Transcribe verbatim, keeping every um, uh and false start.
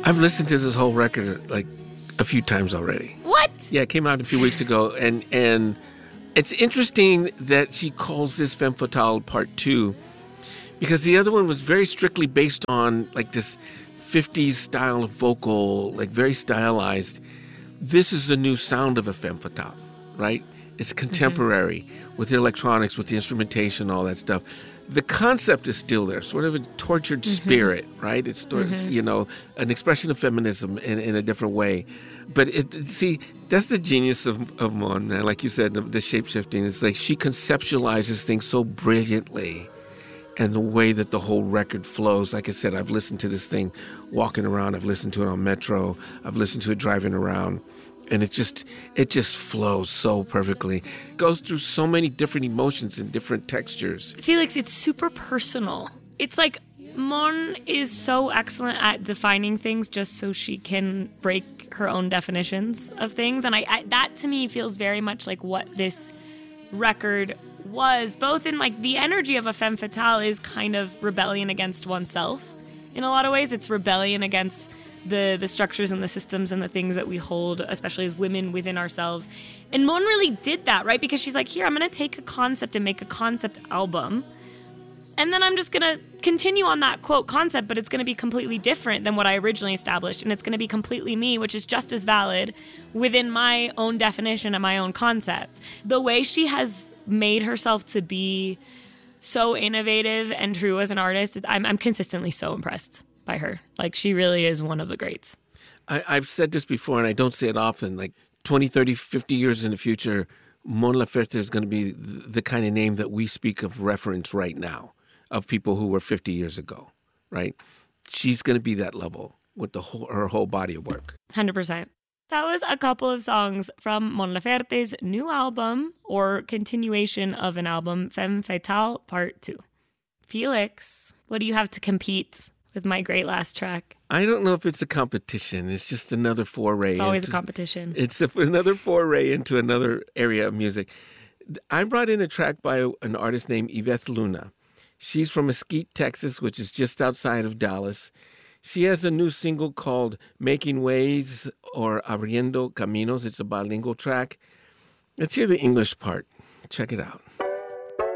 I've listened to this whole record like a few times already. What? Yeah, it came out a few weeks ago, and and it's interesting that she calls this Femme Fatale Part Two, because the other one was very strictly based on like this fifties style of vocal, like very stylized. This is the new sound of a Femme Fatale, right? It's contemporary mm-hmm. with the electronics, with the instrumentation, all that stuff. The concept is still there, sort of a tortured mm-hmm. spirit, right? It's, mm-hmm. you know, an expression of feminism in, in a different way. But it, see, that's the genius of, of Mon, man. Like you said, the shape-shifting. It's like she conceptualizes things so brilliantly, and the way that the whole record flows. Like I said, I've listened to this thing walking around. I've listened to it on Metro. I've listened to it driving around. And it just it just flows so perfectly. It goes through so many different emotions and different textures. Felix, it's super personal. It's like Mon is so excellent at defining things just so she can break her own definitions of things. And I, I that to me feels very much like what this record was, both in like the energy of a femme fatale is kind of rebellion against oneself. In a lot of ways, it's rebellion against the the structures and the systems and the things that we hold, especially as women, within ourselves. And Mon really did that, right? Because she's like, here, I'm going to take a concept and make a concept album. And then I'm just going to continue on that, quote, concept, but it's going to be completely different than what I originally established. And it's going to be completely me, which is just as valid within my own definition and my own concept. The way she has made herself to be so innovative and true as an artist, I'm, I'm consistently so impressed by her. Like, she really is one of the greats. I, I've said this before, and I don't say it often, like twenty, thirty, fifty years in the future, Mon Laferte is going to be the kind of name that we speak of reference right now, of people who were fifty years ago, right? She's going to be that level with the whole, her whole body of work. one hundred percent. That was a couple of songs from Mon Laferte's new album, or continuation of an album, Femme Fatale Part two. Felix, what do you have to compete with my great last track? I don't know if it's a competition. It's just another foray. It's always into, a competition. It's a, another foray into another area of music. I brought in a track by an artist named Yvette Luna. She's from Mesquite, Texas, which is just outside of Dallas. She has a new single called Making Ways, or Abriendo Caminos. It's a bilingual track. Let's hear the English part. Check it out.